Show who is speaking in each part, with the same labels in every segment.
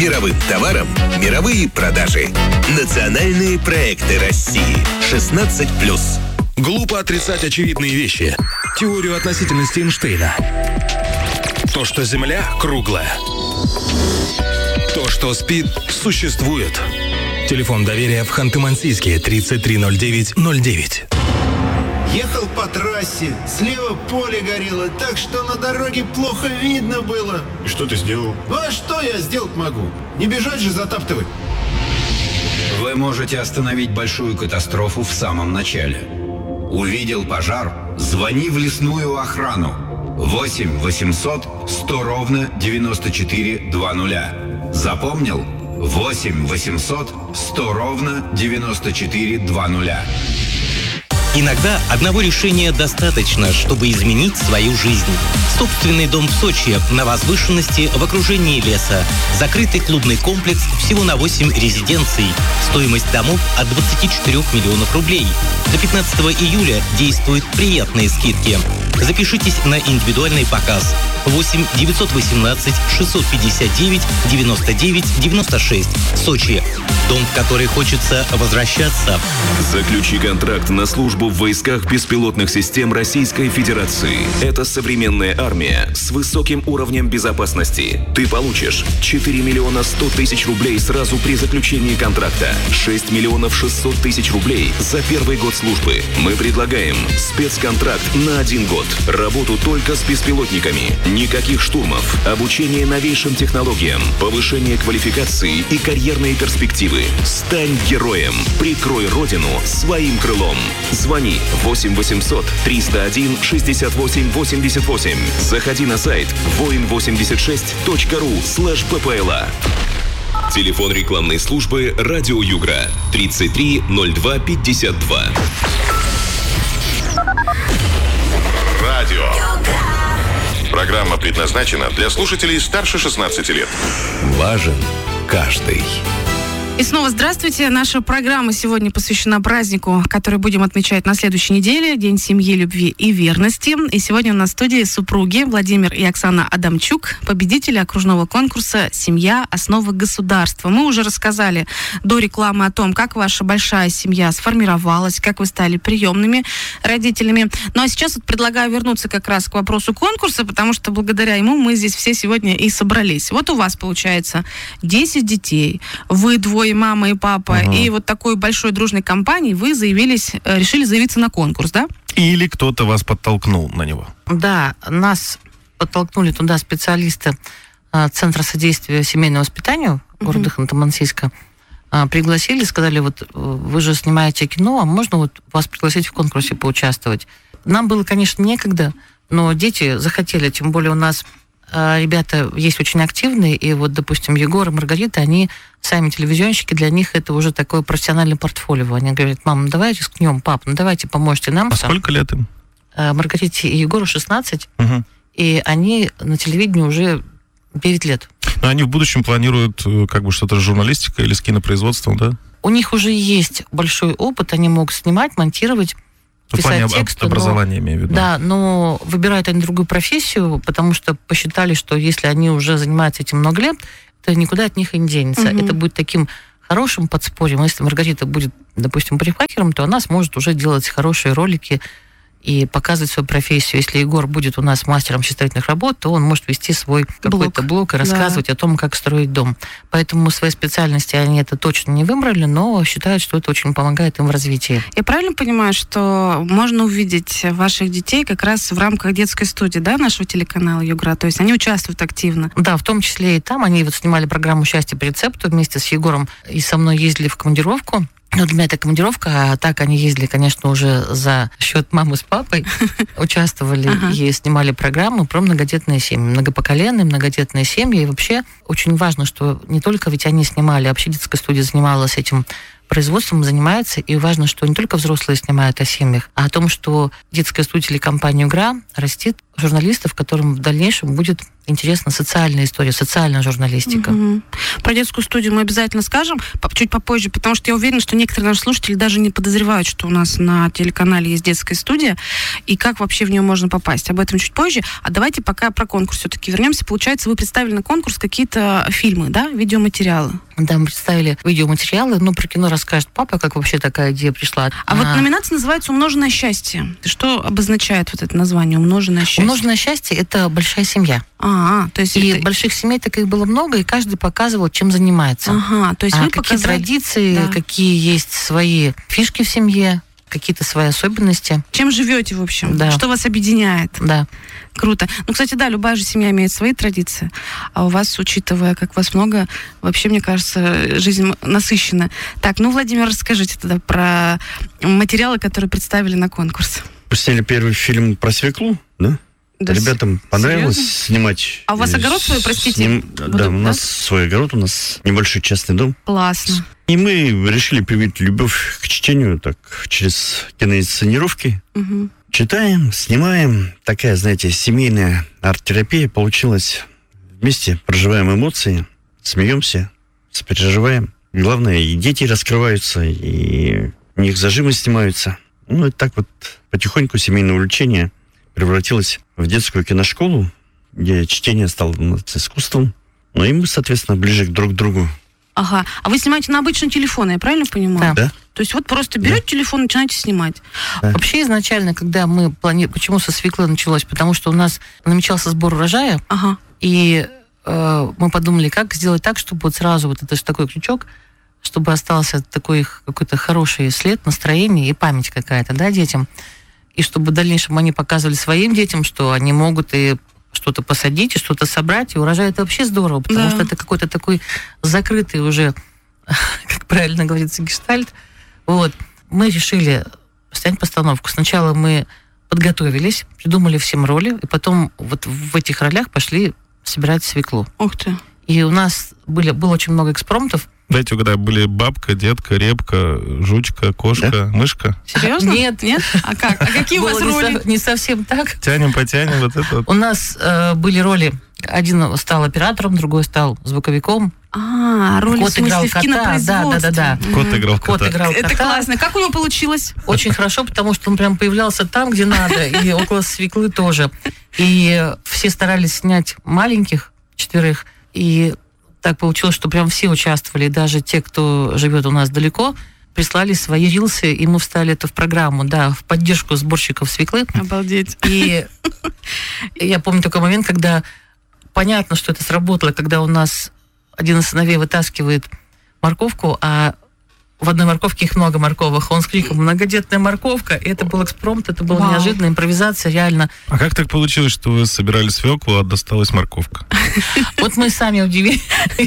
Speaker 1: Мировым товарам мировые продажи. Национальные проекты России. 16+.
Speaker 2: Глупо отрицать очевидные вещи. Теорию относительности Эйнштейна. То, что Земля круглая. То, что спит, существует. Телефон доверия в Ханты-Мансийске 330909.
Speaker 3: Ехал по трассе, слева поле горело, так что на дороге плохо видно было.
Speaker 4: И что ты сделал?
Speaker 3: Ну а что я сделать могу? Не бежать же затаптывать.
Speaker 5: Вы можете остановить большую катастрофу в самом начале. Увидел пожар? Звони в лесную охрану. 8 800 100 ровно 94 20. Запомнил? 8 800 100 ровно 94 20.
Speaker 6: Иногда одного решения достаточно, чтобы изменить свою жизнь. Собственный дом в Сочи на возвышенности в окружении леса. Закрытый клубный комплекс всего на 8 резиденций. Стоимость домов от 24 миллионов рублей. До 15 июля действуют приятные скидки. Запишитесь на индивидуальный показ. 8 918 659 99 96. Сочи. Дом, в который хочется возвращаться.
Speaker 7: Заключи контракт на службу в войсках беспилотных систем Российской Федерации. Это современная армия с высоким уровнем безопасности. Ты получишь 4 миллиона 100 тысяч рублей сразу при заключении контракта. 6 миллионов 600 тысяч рублей за первый год службы. Мы предлагаем спецконтракт на 1 год. Работу только с беспилотниками. Никаких штурмов. Обучение новейшим технологиям. Повышение квалификации и карьерные перспективы. Стань героем. Прикрой родину своим крылом. Звони 8 800 301 68 88. Заходи на сайт voin86.ru/ppla. Телефон рекламной службы «Радио Югра» 33 02 52.
Speaker 4: Радио. Программа предназначена для слушателей старше 16 лет.
Speaker 7: Важен каждый.
Speaker 8: И снова здравствуйте. Наша программа сегодня посвящена празднику, который будем отмечать на следующей неделе. День семьи, любви и верности. И сегодня у нас в студии супруги Владимир и Оксана Адамчук, победители окружного конкурса «Семья. Основы государства». Мы уже рассказали до рекламы о том, как ваша большая семья сформировалась, как вы стали приемными родителями. Ну а сейчас вот предлагаю вернуться как раз к вопросу конкурса, потому что благодаря ему мы здесь все сегодня и собрались. Вот у вас получается 10 детей, вы двое, мама и папа, и вот такой большой дружной компанией вы решили заявиться на конкурс, да?
Speaker 9: Или кто-то вас подтолкнул на него?
Speaker 10: Да, нас подтолкнули туда специалисты Центра содействия семейному воспитанию города Ханты-Мансийска. Пригласили, сказали, вот вы же снимаете кино, а можно вот вас пригласить в конкурсе поучаствовать? Нам было, конечно, некогда, но дети захотели, тем более у нас ребята есть очень активные, и вот, допустим, Егор и Маргарита, они сами телевизионщики, для них это уже такое профессиональное портфолио. Они говорят: мам, ну давайте скнем, пап, ну давайте поможете нам.
Speaker 9: А сколько лет им?
Speaker 10: Маргарите и Егору 16, и они на телевидении уже 9 лет.
Speaker 9: Но они в будущем планируют как бы что-то с журналистикой или с кинопроизводством, да?
Speaker 10: У них уже есть большой опыт, они могут снимать, монтировать, писать тексты.
Speaker 9: Образование, имею в виду.
Speaker 10: Да, но выбирают они другую профессию, потому что посчитали, что если они уже занимаются этим много лет, то никуда от них и не денется. Это будет таким хорошим подспорьем. Если Маргарита будет, допустим, парикмахером, то она сможет уже делать хорошие ролики и показывать свою профессию. Если Егор будет у нас мастером счетоводительных работ, то он может вести свой какой-то блог и рассказывать о том, как строить дом. Поэтому свои специальности они это точно не выбрали, но считают, что это очень помогает им в развитии.
Speaker 8: Я правильно понимаю, что можно увидеть ваших детей как раз в рамках детской студии, да, нашего телеканала Югра? То есть они участвуют активно?
Speaker 10: Да, в том числе и там. Они вот снимали программу «Счастье по рецепту» вместе с Егором и со мной ездили в командировку. Ну, для меня это командировка, а так они ездили, конечно, уже за счет мамы с папой, участвовали и снимали программу про многодетные семьи, многопоколенные, многодетные семьи. И вообще очень важно, что не только ведь они снимали, а вообще детская студия занималась этим производством, занимается, и важно, что не только взрослые снимают о семьях, а о том, что детская студия телекомпания «Игра» растит журналистов, которым в дальнейшем будет интересна социальная история, социальная журналистика.
Speaker 8: Про детскую студию мы обязательно скажем чуть попозже, потому что я уверена, что некоторые наши слушатели даже не подозревают, что у нас на телеканале есть детская студия, и как вообще в нее можно попасть. Об этом чуть позже. А давайте пока про конкурс все-таки вернемся. Получается, вы представили на конкурс какие-то фильмы, да, видеоматериалы?
Speaker 10: Да, мы представили видеоматериалы, но про кино расскажет папа, как вообще такая идея пришла.
Speaker 8: А вот номинация называется «Умноженное счастье». Что обозначает вот это название «Умноженное счастье»?
Speaker 10: Умноженное счастье – это большая семья.
Speaker 8: То есть
Speaker 10: и больших семей таких было много, и каждый показывал, чем занимается.
Speaker 8: То есть вы
Speaker 10: какие
Speaker 8: показали...
Speaker 10: традиции, какие есть свои фишки в семье, какие-то свои особенности.
Speaker 8: Чем живете, в общем?
Speaker 10: Да.
Speaker 8: Что вас объединяет?
Speaker 10: Да.
Speaker 8: Круто. Ну, кстати, да, любая же семья имеет свои традиции, а у вас, учитывая, как вас много, вообще, мне кажется, жизнь насыщена. Так, Владимир, расскажите тогда про материалы, которые представили на конкурс.
Speaker 11: Сняли первый фильм про свеклу, да?
Speaker 8: Да,
Speaker 11: ребятам понравилось
Speaker 8: серьезно?
Speaker 11: снимать.
Speaker 8: А у вас огород свой, простите?
Speaker 11: Да, у нас свой огород, у нас небольшой частный дом.
Speaker 8: Классно.
Speaker 11: И мы решили привить любовь к чтению так через киноинсценировки.
Speaker 8: Угу.
Speaker 11: Читаем, снимаем. Такая, знаете, семейная арт-терапия получилась. Вместе проживаем эмоции, смеемся, сопереживаем. Главное, и дети раскрываются, и у них зажимы снимаются. И так вот потихоньку семейное увлечение превратилось в детскую киношколу, где чтение стало искусством. И мы, соответственно, ближе друг к другу.
Speaker 8: Ага. А вы снимаете на обычный телефон, я правильно понимаю?
Speaker 11: Да.
Speaker 8: То есть вот просто берете телефон и начинаете снимать.
Speaker 11: Да.
Speaker 10: Вообще изначально, когда мы планировали... Почему со свеклы началось? Потому что у нас намечался сбор урожая, и мы подумали, как сделать так, чтобы вот сразу вот это такой крючок, чтобы остался такой какой-то хороший след, настроение и память какая-то, да, детям. И чтобы в дальнейшем они показывали своим детям, что они могут и что-то посадить, и что-то собрать. И урожай это вообще здорово, потому что это какой-то такой закрытый уже, как правильно говорится, гештальт. Вот. Мы решили снять постановку. Сначала мы подготовились, придумали всем роли, и потом вот в этих ролях пошли собирать свеклу.
Speaker 8: Ух ты.
Speaker 10: И у нас было очень много экспромтов.
Speaker 9: Дайте угадаю, были бабка, детка, репка, жучка, кошка, мышка?
Speaker 8: Серьезно?
Speaker 10: Нет.
Speaker 8: А как? А какие у вас роли?
Speaker 10: Не совсем так.
Speaker 9: Тянем, потянем, вот это вот.
Speaker 10: У нас были роли. Один стал оператором, другой стал звуковиком.
Speaker 8: Роли
Speaker 10: Кот
Speaker 8: в смысле
Speaker 10: играл
Speaker 8: в
Speaker 10: кота.
Speaker 8: кинопроизводстве.
Speaker 10: Да.
Speaker 9: Кот играл кота.
Speaker 8: Это классно. Как у него получилось?
Speaker 10: Очень хорошо, потому что он прям появлялся там, где надо, и около свеклы тоже. И все старались снять маленьких, 4, и так получилось, что прям все участвовали, даже те, кто живет у нас далеко, прислали свои рилсы, и мы вставили это в программу, в поддержку сборщиков свеклы.
Speaker 8: Обалдеть.
Speaker 10: И я помню такой момент, когда понятно, что это сработало, когда у нас один из сыновей вытаскивает морковку, а в одной морковке их много морковок. Он с криком «многодетная морковка». И это был экспромт, это была неожиданная импровизация, реально.
Speaker 9: А как так получилось, что вы собирали свеклу, а досталась морковка?
Speaker 10: Вот мы сами удивились.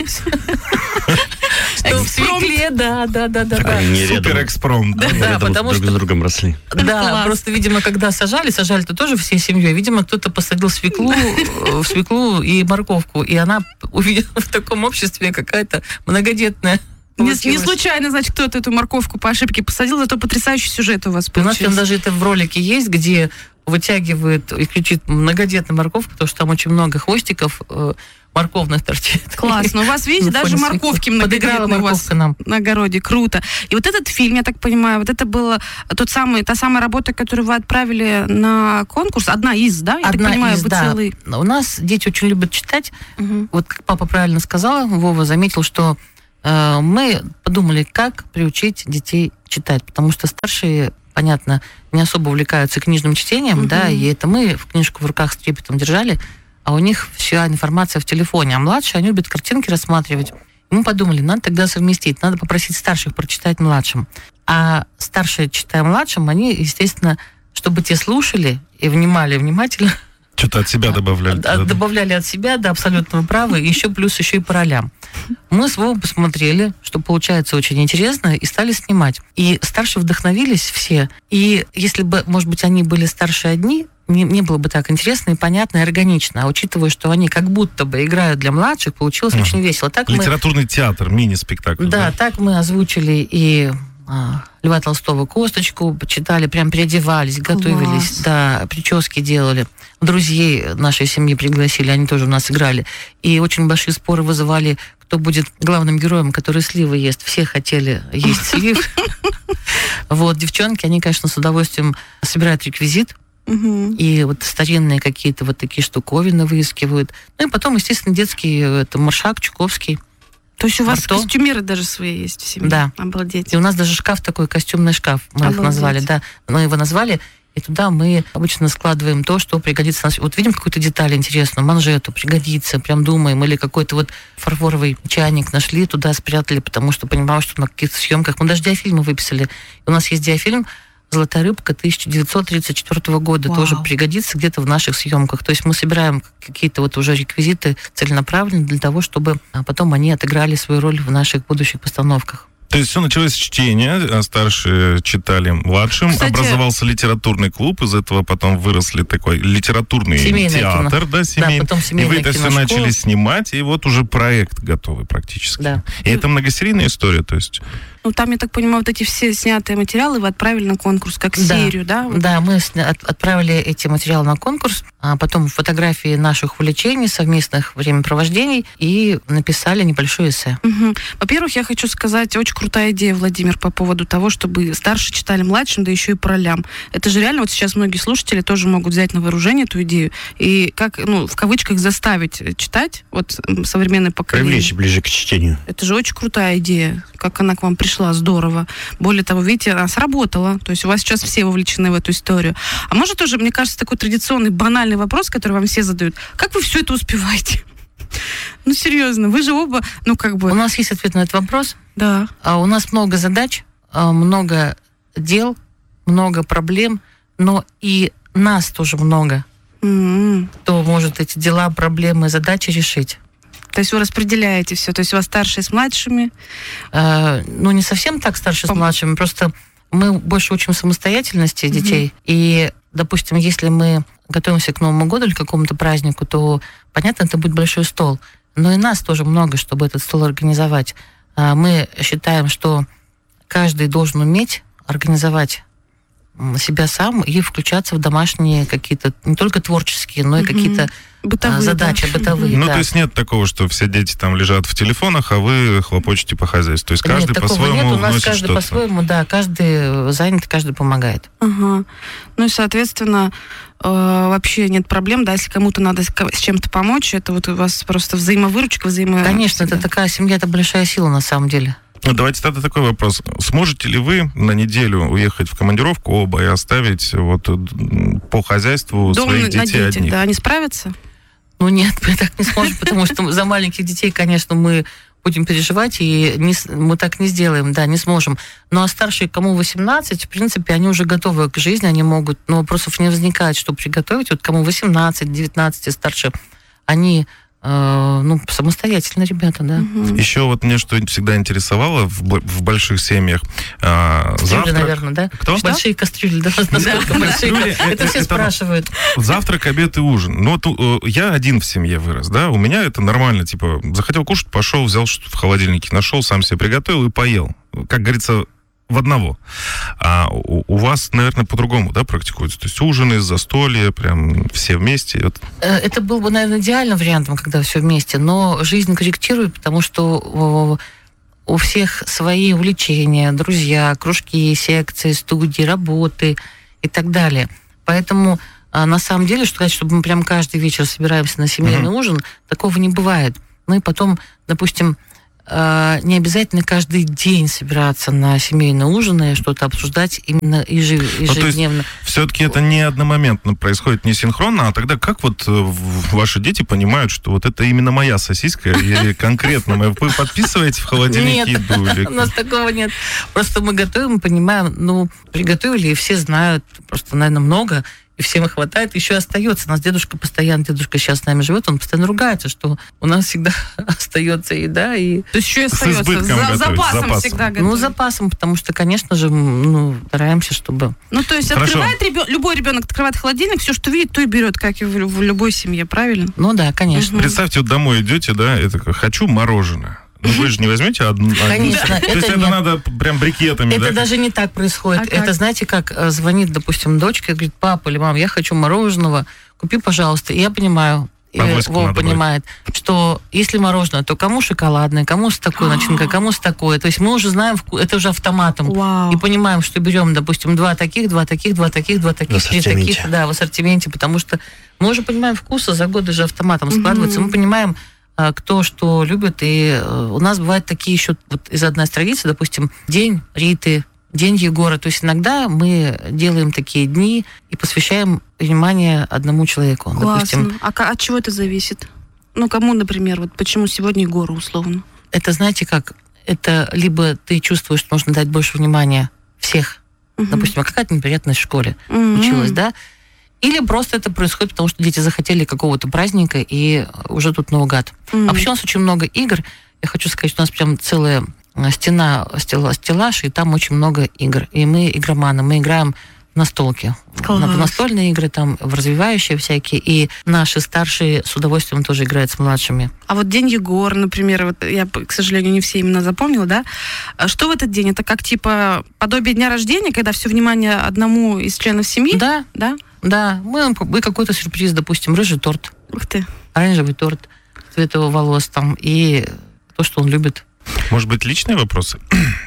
Speaker 10: Что в свекле, да.
Speaker 9: Супер экспромт.
Speaker 10: Да, потому что...
Speaker 11: Друг с другом росли.
Speaker 10: Да, просто, видимо, когда сажали-то тоже всей семьей. Видимо, кто-то посадил свеклу и морковку, и она увидела в таком обществе какая-то многодетная.
Speaker 8: Не случайно, значит, кто-то эту морковку по ошибке посадил, зато потрясающий сюжет у вас получился.
Speaker 10: У нас там даже это в ролике есть, где вытягивает и кричит «многодетная морковка», потому что там очень много хвостиков морковных торчит.
Speaker 8: Классно. У вас, видите, даже морковки многодетные у вас на огороде. Круто. И вот этот фильм, я так понимаю, вот это была та самая работа, которую вы отправили на конкурс, одна из, да? Я так понимаю, вы целый...
Speaker 10: У нас дети очень любят читать. Вот как папа правильно сказал, Вова заметил, что мы подумали, как приучить детей читать, потому что старшие, понятно, не особо увлекаются книжным чтением, и это мы в книжку в руках с трепетом держали, а у них вся информация в телефоне, а младшие, они любят картинки рассматривать. И мы подумали, надо тогда совместить, надо попросить старших прочитать младшим. А старшие, читая младшим, они, естественно, чтобы те слушали и внимали внимательно.
Speaker 9: Что-то от себя добавляли.
Speaker 10: Добавляли от себя, да, абсолютно вы правы, и еще плюс еще и по ролям. Мы с Вовой посмотрели, что получается очень интересно, и стали снимать. И старшие вдохновились все. И если бы, может быть, они были старше одни, не было бы так интересно и понятно, и органично. А учитывая, что они как будто бы играют для младших, получилось очень весело. Так
Speaker 9: литературный театр, мини-спектакль.
Speaker 10: Да, так мы озвучили и Льва Толстого «Косточку», читали, прям переодевались, готовились,
Speaker 8: Класс.
Speaker 10: да, прически делали. Друзей нашей семьи пригласили, они тоже у нас играли. И очень большие споры вызывали, кто будет главным героем, который сливы ест. Все хотели есть слив. Вот, девчонки, они, конечно, с удовольствием собирают реквизит, и вот старинные какие-то вот такие штуковины выискивают. Ну и потом, естественно, детский это маршак, Чуковский.
Speaker 8: То есть у вас
Speaker 10: Марто.
Speaker 8: костюмеры даже свои есть в семье?
Speaker 10: Да.
Speaker 8: Обалдеть.
Speaker 10: И у нас даже шкаф такой, костюмный шкаф, мы их назвали, да. Мы его назвали, и туда мы обычно складываем то, что пригодится. Вот видим какую-то деталь интересную, манжету, пригодится, прям думаем, или какой-то вот фарфоровый чайник нашли, туда спрятали, потому что понимаем, что на каких-то съемках мы даже диафильмы выписали. И у нас есть диафильм «Золотая рыбка» 1934 года.
Speaker 8: Вау.
Speaker 10: Тоже пригодится где-то в наших съемках. То есть мы собираем какие-то вот уже реквизиты целенаправленно для того, чтобы потом они отыграли свою роль в наших будущих постановках.
Speaker 9: То есть все началось с чтения, а старшие читали младшим,
Speaker 8: Кстати,
Speaker 9: образовался литературный клуб, из этого потом выросли такой литературный
Speaker 10: Семейное
Speaker 9: театр,
Speaker 10: кино.
Speaker 9: да, семейный.
Speaker 10: Да, потом
Speaker 9: и
Speaker 10: семейное
Speaker 9: вы это все
Speaker 10: киношкола.
Speaker 9: начали снимать, и вот уже проект готовый практически.
Speaker 10: Да.
Speaker 9: И это многосерийная история, то есть...
Speaker 8: Ну, там, я так понимаю, вот эти все снятые материалы вы отправили на конкурс, как серию, да?
Speaker 10: Да, мы отправили эти материалы на конкурс, а потом фотографии наших увлечений, совместных времяпровождений, и написали небольшое эссе.
Speaker 8: Угу. Во-первых, я хочу сказать, очень крутая идея, Владимир, по поводу того, чтобы старшие читали младшим, да еще и по ролям. Это же реально, вот сейчас многие слушатели тоже могут взять на вооружение эту идею и, как, ну, в кавычках, заставить читать вот современное поколение.
Speaker 11: Привлечь ближе к чтению.
Speaker 8: Это же очень крутая идея, как она к вам пришла, здорово. Более того, видите, она сработала, то есть у вас сейчас все вовлечены в эту историю. А может тоже, мне кажется, такой традиционный банальный вопрос, который вам все задают. Как вы все это успеваете? Ну, серьезно, вы же оба, ну, как бы...
Speaker 10: У нас есть ответ на этот вопрос.
Speaker 8: Да.
Speaker 10: У нас много задач, много дел, много проблем, но и нас тоже много. Кто может эти дела, проблемы, задачи решить.
Speaker 8: То есть вы распределяете все, то есть у вас старшие с младшими?
Speaker 10: Ну, не совсем так старшие с младшими, просто мы больше учим самостоятельности детей. И, допустим, если мы готовимся к Новому году или к какому-то празднику, то, понятно, это будет большой стол. Но и нас тоже много, чтобы этот стол организовать. Мы считаем, что каждый должен уметь организовать себя сам и включаться в домашние какие-то, не только творческие, но и какие-то
Speaker 8: бытовые
Speaker 10: задачи, бытовые.
Speaker 9: Ну,
Speaker 10: да.
Speaker 9: то есть нет такого, что все дети там лежат в телефонах, а вы хлопочете по хозяйству. То есть каждый
Speaker 10: нет, такого
Speaker 9: по-своему
Speaker 10: нет, у нас
Speaker 9: вносит
Speaker 10: каждый
Speaker 9: что-то.
Speaker 10: по-своему, да, каждый занят, каждый помогает.
Speaker 8: Ага. Ну и, соответственно, вообще нет проблем, да, если кому-то надо с чем-то помочь, это вот у вас просто взаимовыручка,
Speaker 10: Конечно, это такая семья, это большая сила на самом деле.
Speaker 9: Ну, давайте тогда такой вопрос. Сможете ли вы на неделю уехать в командировку оба и оставить вот по хозяйству
Speaker 8: дом
Speaker 9: своих
Speaker 8: на
Speaker 9: детей
Speaker 8: детях,
Speaker 9: одних?
Speaker 8: да, они справятся?
Speaker 10: Ну нет, мы так не сможем, потому что за маленьких детей, конечно, мы будем переживать, и мы так не сделаем, да, не сможем. Ну а старшие, кому 18, в принципе, они уже готовы к жизни, они могут, но вопросов не возникает, что приготовить. Вот кому 18, 19 и старше, они самостоятельные ребята, да.
Speaker 9: Еще вот мне что всегда интересовало в больших семьях.
Speaker 10: Кастрюли, наверное, да?
Speaker 9: Кто?
Speaker 10: Большие кастрюли, да? Насколько большие? Это все спрашивают.
Speaker 9: Завтрак, обед и ужин. Ну, вот я один в семье вырос, да, у меня это нормально, типа, захотел кушать, пошел, взял что-то в холодильнике, нашел, сам себе приготовил и поел. Как говорится, в одного. А у вас, наверное, по-другому, да, практикуется? То есть ужины, застолья, прям все вместе? Вот.
Speaker 10: Это был бы, наверное, идеальным вариантом, когда все вместе, но жизнь корректирует, потому что у всех свои увлечения, друзья, кружки, секции, студии, работы и так далее. Поэтому, на самом деле, что сказать, чтобы мы прям каждый вечер собираемся на семейный ужин, такого не бывает. Ну и потом, допустим, не обязательно каждый день собираться на семейные ужины, что-то обсуждать именно ежедневно.
Speaker 9: Ну, все-таки это не одномоментно происходит, не синхронно, а тогда как вот ваши дети понимают, что вот это именно моя сосиска, и конкретно вы подписываете в холодильнике еду?
Speaker 10: Нет, у нас такого нет. Просто мы готовим, понимаем, приготовили, и все знают, просто, наверное, много, и всем хватает, еще остается. У нас дедушка сейчас с нами живет, он постоянно ругается, что у нас всегда остается еда. И...
Speaker 8: То есть еще и остается, запасом всегда готовить.
Speaker 10: Ну, запасом, потому что, конечно же, стараемся, чтобы...
Speaker 8: Ну, то есть любой ребенок открывает холодильник, все, что видит, то и берет, как и в любой семье, правильно?
Speaker 10: Ну да, конечно.
Speaker 9: Представьте, вот домой идете, да, и такой, хочу мороженое. Ну вы же не возьмете одну?
Speaker 10: Конечно,
Speaker 9: То есть это
Speaker 10: нет.
Speaker 9: надо прям брикетами,
Speaker 10: Это
Speaker 9: да?
Speaker 10: даже не так происходит.
Speaker 8: А как?
Speaker 10: Это, знаете, как звонит, допустим, дочка и говорит: папа или мама, я хочу мороженого, купи, пожалуйста. И я понимаю, и
Speaker 9: Авоську
Speaker 10: Вова
Speaker 9: надо
Speaker 10: понимает, что если мороженое, то кому шоколадное, кому с такой начинкой, кому с такой. То есть мы уже знаем, это уже автоматом.
Speaker 8: Вау.
Speaker 10: И понимаем, что берем, допустим, два таких, три таких, три таких, да, в ассортименте, потому что мы уже понимаем вкусы, за годы же автоматом складывается. Мы понимаем, кто что любит, и у нас бывают такие еще, вот из одной из традиций, допустим, День Риты, День Егора. То есть иногда мы делаем такие дни и посвящаем внимание одному человеку.
Speaker 8: Классно.
Speaker 10: Допустим,
Speaker 8: От чего это зависит? Ну, кому, например, вот почему сегодня Егору условно?
Speaker 10: это, знаете как, это либо ты чувствуешь, что нужно дать больше внимания всех, допустим, а какая-то неприятность в школе училась, да? Или просто это происходит, потому что дети захотели какого-то праздника, и уже тут наугад. А вообще у нас очень много игр. Я хочу сказать, что у нас прям целая стеллаж, и там очень много игр. И мы игроманы, мы играем в настолки. В настольные игры, там, в развивающие всякие. И наши старшие с удовольствием тоже играют с младшими.
Speaker 8: А вот День Егора, например, вот я, к сожалению, не все имена запомнила, да? Что в этот день? Это как, типа, подобие дня рождения, когда все внимание одному из членов семьи?
Speaker 10: Да.
Speaker 8: Да?
Speaker 10: Да, мы какой-то сюрприз, допустим, рыжий торт,
Speaker 8: Ух ты.
Speaker 10: оранжевый торт, цвета его волос там, и то, что он любит.
Speaker 9: Может быть, личные вопросы?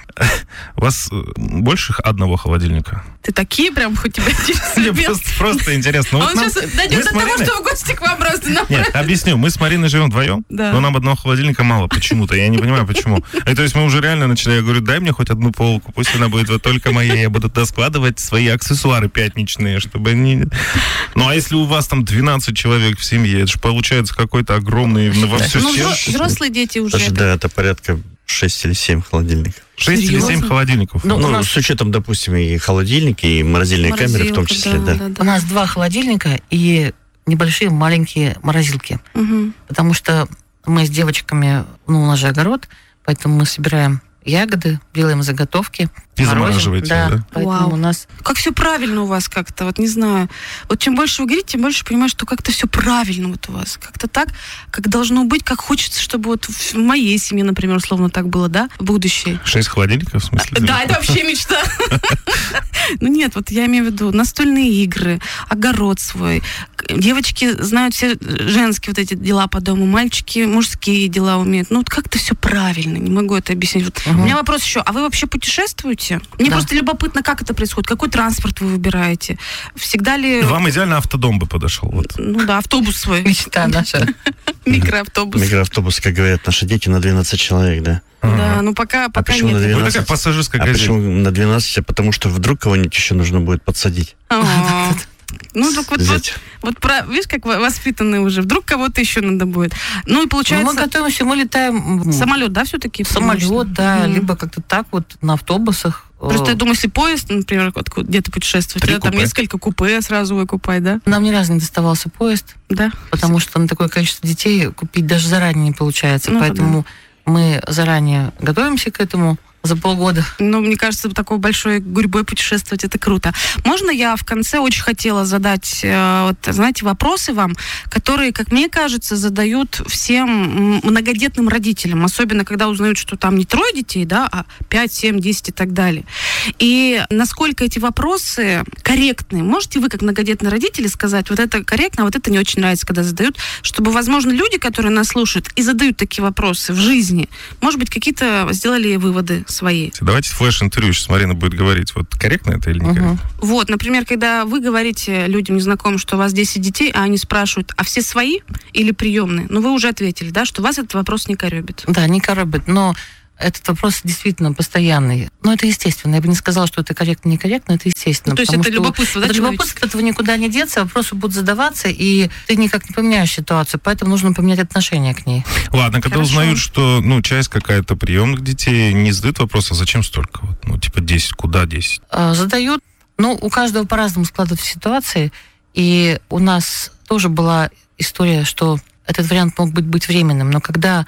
Speaker 9: У вас больше одного холодильника?
Speaker 8: Ты такие прям, хоть тебя
Speaker 9: Мне
Speaker 8: интересно.
Speaker 9: просто интересно.
Speaker 8: А
Speaker 9: Вот
Speaker 8: он
Speaker 9: нам-
Speaker 8: сейчас дойдет
Speaker 9: мы
Speaker 8: до
Speaker 9: с
Speaker 8: того,
Speaker 9: Мариной-
Speaker 8: что в гости к вам просто
Speaker 9: Нет,
Speaker 8: направит.
Speaker 9: объясню. Мы с Мариной живем вдвоем,
Speaker 8: Да.
Speaker 9: но нам одного холодильника мало почему-то. Я не понимаю, почему. И то есть мы уже реально начали, я говорю, дай мне хоть одну полку, пусть она будет вот только моя, я буду туда складывать свои аксессуары пятничные, чтобы они... Ну, а если у вас там 12 человек в семье, это же получается какой-то огромный во всю
Speaker 8: Ну,
Speaker 9: стену.
Speaker 8: взрослые дети уже.
Speaker 11: Даже, да, это порядка 6 или 7 холодильников.
Speaker 9: 6 или 7
Speaker 8: Серьезно?
Speaker 9: холодильников.
Speaker 10: Ну, у
Speaker 11: Ну,
Speaker 10: нас-
Speaker 11: с учетом, допустим, и холодильники, и морозильные камеры в том
Speaker 8: Морозилка,
Speaker 11: числе, да.
Speaker 10: У нас 2 холодильника и небольшие маленькие морозилки.
Speaker 8: Мгм.
Speaker 10: Потому что мы с девочками, ну, у нас же огород, поэтому мы собираем ягоды, делаем заготовки.
Speaker 9: И
Speaker 10: морозим.
Speaker 9: замораживаете, да?
Speaker 10: Поэтому
Speaker 8: Вау.
Speaker 10: у нас...
Speaker 8: Как все правильно у вас как-то, вот не знаю. Вот чем больше вы говорите, тем больше понимаю, что как-то все правильно вот у вас. Как-то так, как должно быть, как хочется, чтобы вот в моей семье, например, условно так было, да, в будущее.
Speaker 9: 6 холодильников, в смысле?
Speaker 8: Да, это вообще мечта. Ну нет, вот я имею в виду настольные игры, огород свой. Девочки знают все женские вот эти дела по дому, мальчики мужские дела умеют. Ну вот как-то все правильно, не могу это объяснить. Вот у меня вопрос еще, а вы вообще путешествуете? Мне
Speaker 10: Да.
Speaker 8: просто любопытно, как это происходит, какой транспорт вы выбираете? Всегда ли...
Speaker 9: Вам идеально автодом бы подошел. Вот.
Speaker 8: Ну да, автобус свой,
Speaker 10: Мечта наша.
Speaker 8: микроавтобус.
Speaker 11: Микроавтобус, как говорят наши дети, на 12 человек, да.
Speaker 8: Да, ну пока
Speaker 11: почему
Speaker 8: нет.
Speaker 11: на
Speaker 9: Вы
Speaker 11: 12?
Speaker 9: такая пассажирская
Speaker 11: А
Speaker 9: газель.
Speaker 11: почему на 12? Потому что вдруг кого-нибудь еще нужно будет подсадить.
Speaker 8: А. Ну, так вот,
Speaker 11: Взять.
Speaker 8: видишь, как воспитанные уже. Вдруг кого-то еще надо будет. Ну, и
Speaker 10: Ну,
Speaker 8: получается,
Speaker 10: мы готовимся, мы летаем
Speaker 8: самолет, да, все-таки?
Speaker 10: самолет, да,
Speaker 8: Мгм.
Speaker 10: либо как-то так вот на автобусах.
Speaker 8: Просто я думаю, если поезд, например, где-то путешествовать,
Speaker 9: 3
Speaker 8: да, там
Speaker 9: купе.
Speaker 8: несколько купе сразу выкупать, да?
Speaker 10: Нам ни разу не доставался поезд,
Speaker 8: Да.
Speaker 10: потому что на такое количество детей купить даже заранее не получается.
Speaker 8: Ну,
Speaker 10: Поэтому мы заранее готовимся к этому за полгода.
Speaker 8: Ну, мне кажется, такой большой гурьбой путешествовать, это круто. Можно я в конце очень хотела задать, вот, знаете, вопросы вам, которые, как мне кажется, задают всем многодетным родителям, особенно когда узнают, что там не 3 детей, да, а 5, 7, 10 и так далее. И насколько эти вопросы корректны? Можете вы, как многодетные родители, сказать, вот это корректно, а вот это не очень нравится, когда задают, чтобы, возможно, люди, которые нас слушают и задают такие вопросы в жизни, может быть, какие-то сделали выводы свои.
Speaker 9: Давайте флеш-интервью сейчас Марина будет говорить, вот корректно это или некорректно.
Speaker 8: Вот, например, когда вы говорите людям незнакомым, что у вас 10 детей, а они спрашивают, а все свои или приемные? Ну, вы уже ответили, да, что вас этот вопрос не коребит.
Speaker 10: Да, не коробит, но этот вопрос действительно постоянный. Но это естественно. Я бы не сказала, что это корректно, некорректно, это естественно.
Speaker 8: Ну, то есть
Speaker 10: потому
Speaker 8: это
Speaker 10: что
Speaker 8: любопытство, да,
Speaker 10: это любопытство, от этого никуда не деться, вопросы будут задаваться, и ты никак не поменяешь ситуацию, поэтому нужно поменять отношение к ней.
Speaker 9: Ладно, когда
Speaker 8: Хорошо.
Speaker 9: узнают, что, часть какая-то приемных детей не задают вопрос, а зачем столько? Вот, типа 10, куда 10?
Speaker 10: Задают, у каждого по-разному складываются ситуации, и у нас тоже была история, что этот вариант мог быть временным, но когда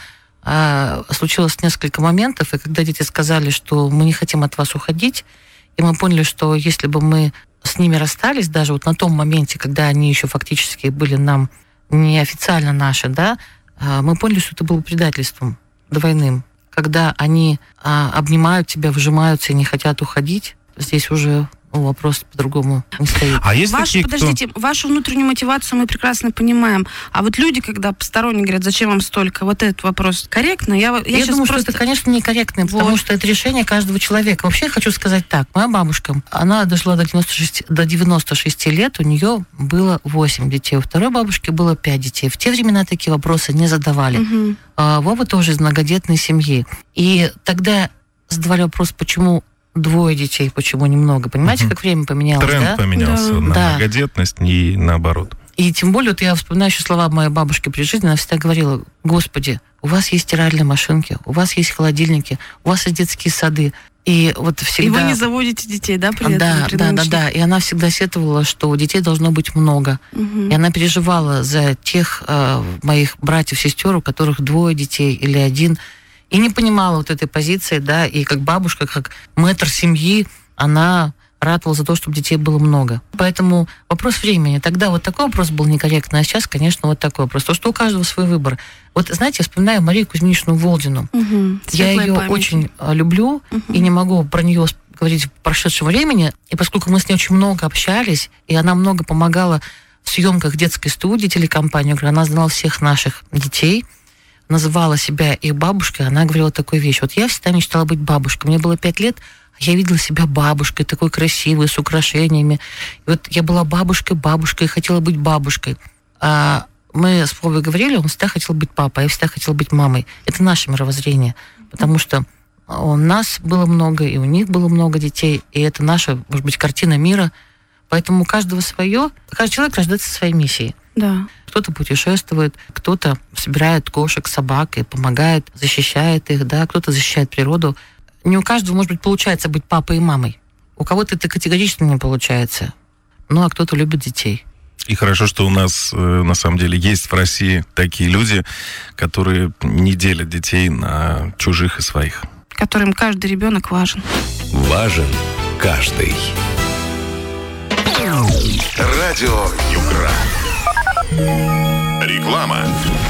Speaker 10: случилось несколько моментов, и когда дети сказали, что мы не хотим от вас уходить, и мы поняли, что если бы мы с ними расстались, даже вот на том моменте, когда они еще фактически были нам неофициально наши, да, мы поняли, что это было предательством двойным. когда они обнимают тебя, вжимаются и не хотят уходить, здесь уже вопрос по-другому не стоит.
Speaker 9: А есть такие,
Speaker 8: Подождите, вашу внутреннюю мотивацию мы прекрасно понимаем. А вот люди, когда посторонние говорят, зачем вам столько, вот этот вопрос корректно? Я
Speaker 10: думаю, что это, конечно, некорректно, потому что это решение каждого человека. Вообще, я хочу сказать так. Моя бабушка, она дожила до 96 лет, у нее было 8 детей. У второй бабушки было 5 детей. В те времена такие вопросы не задавали.
Speaker 8: Угу.
Speaker 10: Вова тоже из многодетной семьи. И тогда задавали вопрос, почему 2 детей, почему немного. Понимаете, как время поменялось,
Speaker 9: тренд поменялся на многодетность и наоборот.
Speaker 10: И тем более, вот я вспоминаю еще слова моей бабушки при жизни, она всегда говорила: Господи, у вас есть стиральные машинки, у вас есть холодильники, у вас есть детские сады. И вот всегда...
Speaker 8: И вы не заводите детей, да, при этом?
Speaker 10: Да. И она всегда сетовала, что у детей должно быть много.
Speaker 8: Угу.
Speaker 10: И она переживала за тех моих братьев, сестер, у которых 2 детей или 1. И не понимала вот этой позиции, да, и как бабушка, как мэтр семьи, она ратовала за то, чтобы детей было много. Поэтому вопрос времени. Тогда вот такой вопрос был некорректный, а сейчас, конечно, вот такой вопрос. То, что у каждого свой выбор. Вот, знаете, я вспоминаю Марию Кузьминичну Волдину.
Speaker 8: Угу.
Speaker 10: Я ее очень люблю и не могу про нее говорить в прошедшем времени. И поскольку мы с ней очень много общались, и она много помогала в съемках детской студии, телекомпании, она знала всех наших детей, называла себя их бабушкой, она говорила такую вещь. Вот я всегда мечтала быть бабушкой. Мне было 5 лет, а я видела себя бабушкой, такой красивой, с украшениями. И вот я была бабушкой, и хотела быть бабушкой. А мы с Вовой говорили, он всегда хотел быть папой, а я всегда хотела быть мамой. Это наше мировоззрение, потому что у нас было много, и у них было много детей, и это наша, может быть, картина мира. Поэтому у каждого свое. Каждый человек рождается со своей миссией.
Speaker 8: Да.
Speaker 10: Кто-то путешествует, кто-то собирает кошек, собак и помогает, защищает их, да, кто-то защищает природу. Не у каждого, может быть, получается быть папой и мамой. У кого-то это категорично не получается. Ну, а кто-то любит детей.
Speaker 9: И хорошо, что у нас, на самом деле, есть в России такие люди, которые не делят детей на чужих и своих.
Speaker 8: Которым каждый ребенок важен.
Speaker 1: Важен каждый.
Speaker 4: Радио Югра. Реклама.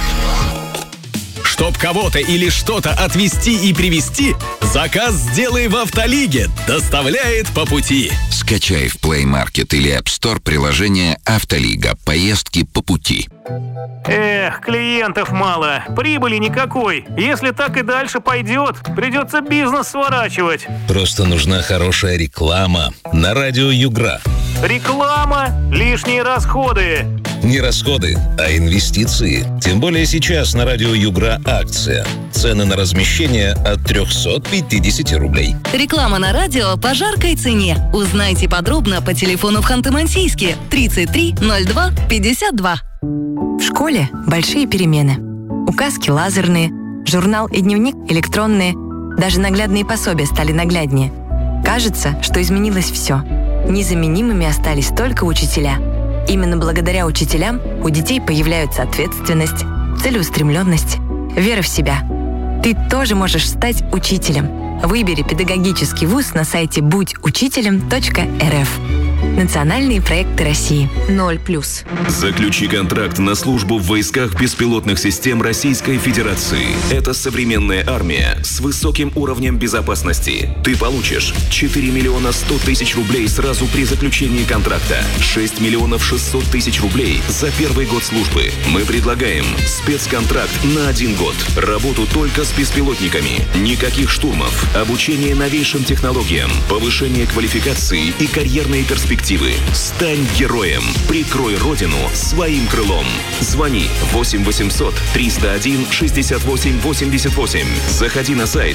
Speaker 12: Чтоб кого-то или что-то отвезти и привезти, заказ сделай в Автолиге. Доставляет по пути.
Speaker 13: Скачай в Play Market или App Store приложение «Автолига». Поездки по пути.
Speaker 14: Эх, клиентов мало, прибыли никакой. Если так и дальше пойдет, придется бизнес сворачивать.
Speaker 12: Просто нужна хорошая реклама на радио Югра.
Speaker 14: Реклама, лишние расходы.
Speaker 12: Не расходы, а инвестиции. Тем более сейчас на радио Югра акция. Цены на размещение от 350 рублей.
Speaker 15: Реклама на радио по жаркой цене. Узнайте подробно по телефону в Ханты-Мансийске 33 02 52.
Speaker 16: В школе большие перемены. Указки лазерные, журнал и дневник электронные. Даже наглядные пособия стали нагляднее. Кажется, что изменилось все. Незаменимыми остались только учителя. Именно благодаря учителям у детей появляются ответственность, целеустремленность, вера в себя. Ты тоже можешь стать учителем. Выбери педагогический вуз на сайте будьучителем.рф. Национальные проекты России. 0+.
Speaker 7: Заключи контракт на службу в войсках беспилотных систем Российской Федерации. Это современная армия с высоким уровнем безопасности. Ты получишь 4 миллиона 100 тысяч рублей сразу при заключении контракта, 6 миллионов 600 тысяч рублей за первый год службы. Мы предлагаем спецконтракт на 1 год. Работу только с беспилотниками. Никаких штурмов. Обучение новейшим технологиям. Повышение квалификации и карьерные перспективы. Стань героем. Прикрой родину своим крылом. Звони 8 800 301 68 88. Заходи на сайт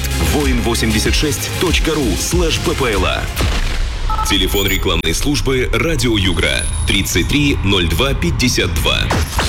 Speaker 7: voin86.ru/ppla. Телефон рекламной службы «Радио Югра» 33 02 52.